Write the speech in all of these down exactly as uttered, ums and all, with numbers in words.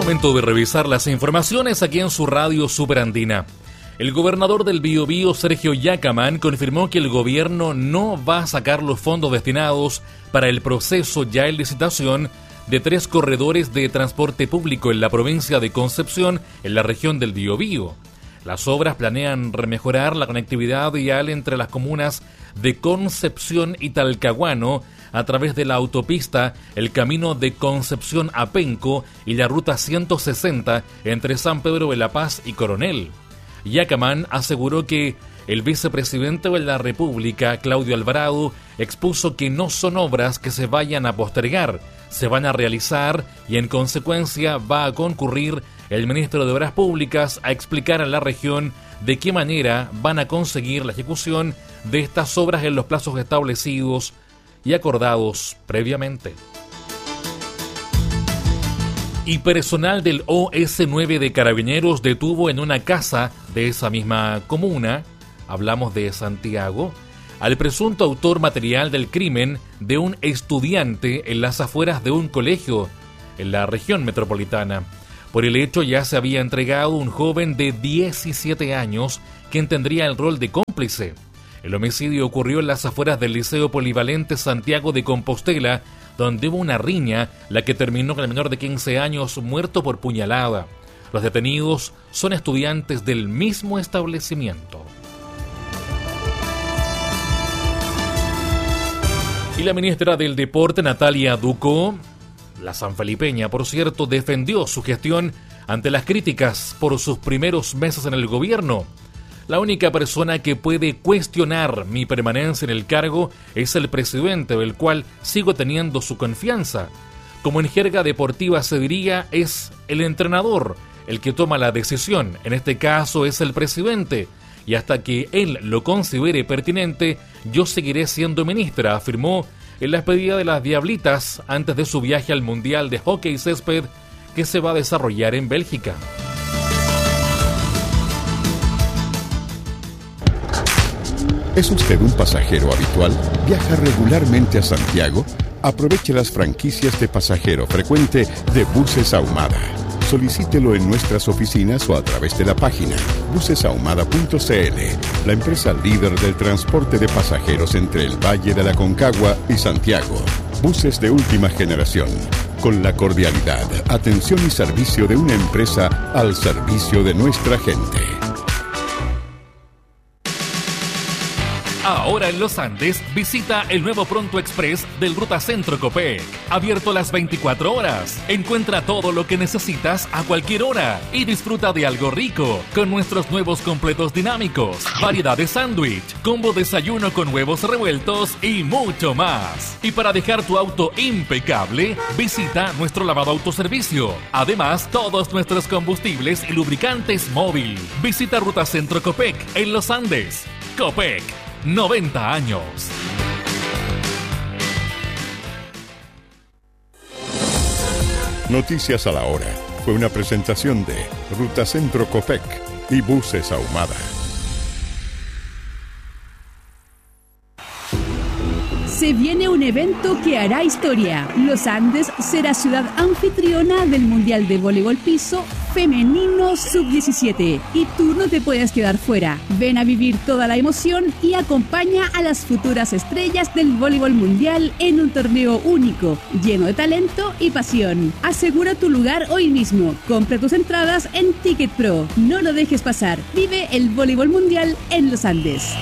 Momento de revisar las informaciones aquí en su radio Superandina. El gobernador del Biobío, Sergio Yacamán, confirmó que el gobierno no va a sacar los fondos destinados para el proceso ya en licitación de tres corredores de transporte público en la provincia de Concepción, en la región del Biobío. Las obras planean remejorar la conectividad vial entre las comunas de Concepción y Talcahuano a través de la autopista, el camino de Concepción a Penco y la ruta ciento sesenta entre San Pedro de la Paz y Coronel. Yacamán aseguró que el vicepresidente de la República, Claudio Alvarado, expuso que no son obras que se vayan a postergar, se van a realizar y en consecuencia va a concurrir el ministro de Obras Públicas a explicar a la región de qué manera van a conseguir la ejecución de estas obras en los plazos establecidos y acordados previamente. Y personal del O S nueve de Carabineros detuvo en una casa de esa misma comuna, hablamos de Santiago, al presunto autor material del crimen de un estudiante en las afueras de un colegio en la región metropolitana. Por el hecho ya se había entregado un joven de diecisiete años quien tendría el rol de cómplice. El homicidio ocurrió en las afueras del Liceo Polivalente Santiago de Compostela, donde hubo una riña, la que terminó con el menor de quince años muerto por puñalada. Los detenidos son estudiantes del mismo establecimiento. Y la ministra del Deporte, Natalia Ducó, la sanfelipeña, por cierto, defendió su gestión ante las críticas por sus primeros meses en el gobierno. La única persona que puede cuestionar mi permanencia en el cargo es el presidente, del cual sigo teniendo su confianza. Como en jerga deportiva se diría, es el entrenador el que toma la decisión. En este caso es el presidente. Y hasta que él lo considere pertinente, yo seguiré siendo ministra, afirmó en la despedida de las Diablitas antes de su viaje al Mundial de Hockey Césped que se va a desarrollar en Bélgica. ¿Es usted un pasajero habitual? ¿Viaja regularmente a Santiago? Aproveche las franquicias de pasajero frecuente de Buses Ahumada. Solicítelo en nuestras oficinas o a través de la página buses ahumada punto c l, la empresa líder del transporte de pasajeros entre el Valle de la Aconcagua y Santiago. Buses de última generación, con la cordialidad, atención y servicio de una empresa al servicio de nuestra gente. Ahora en Los Andes, visita el nuevo Pronto Express del Ruta Centro Copec. Abierto las veinticuatro horas. Encuentra todo lo que necesitas a cualquier hora y disfruta de algo rico con nuestros nuevos completos dinámicos, variedad de sándwich, combo desayuno con huevos revueltos y mucho más. Y para dejar tu auto impecable, visita nuestro lavado autoservicio. Además, todos nuestros combustibles y lubricantes móvil. Visita Ruta Centro Copec en Los Andes. Copec. noventa años. Noticias a la hora. Fue una presentación de Ruta Centro Copec y Buses Ahumada. Se viene un evento que hará historia. Los Andes será ciudad anfitriona del Mundial de Voleibol Piso Femenino sub diecisiete. Y tú no te puedes quedar fuera. Ven a vivir toda la emoción y acompaña a las futuras estrellas del voleibol mundial en un torneo único, lleno de talento y pasión. Asegura tu lugar hoy mismo. Compra tus entradas en Ticket Pro. No lo dejes pasar. Vive el voleibol mundial en Los Andes.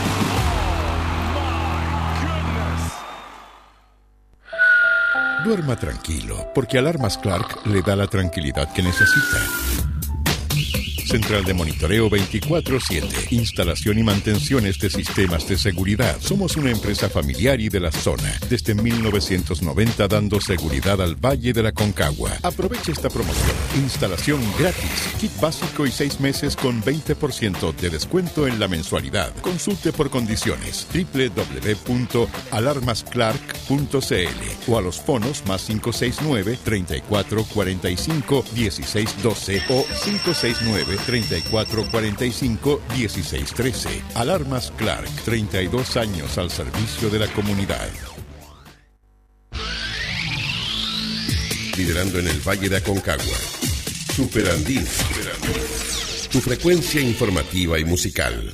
Duerma tranquilo, porque Alarmas Clark le da la tranquilidad que necesita. Central de monitoreo veinticuatro siete. Instalación y mantenciones de sistemas de seguridad. Somos una empresa familiar y de la zona. Desde mil novecientos noventa dando seguridad al Valle de la Aconcagua. Aproveche esta promoción. Instalación gratis. Kit básico y seis meses con veinte por ciento de descuento en la mensualidad. Consulte por condiciones. doble u doble u doble u punto alarmas clark punto c l o a los fonos más cinco seis nueve, treinta y cuatro cuarenta y cinco, dieciséis doce o cinco seis nueve, treinta y cuatro cuarenta y cinco, dieciséis trece. Alarmas Clark, treinta y dos años al servicio de la comunidad. Liderando en el Valle de Aconcagua. Superandina. Tu frecuencia informativa y musical.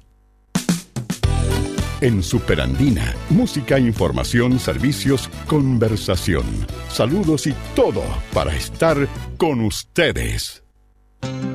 En Superandina, música, información, servicios, conversación, saludos y todo para estar con ustedes.